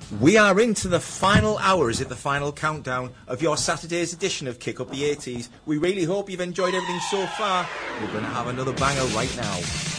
We are into the final hour, is it the final countdown of your Saturday's edition of Kick Up the 80s. We really hope you've enjoyed everything so far. We're going to have another banger right now.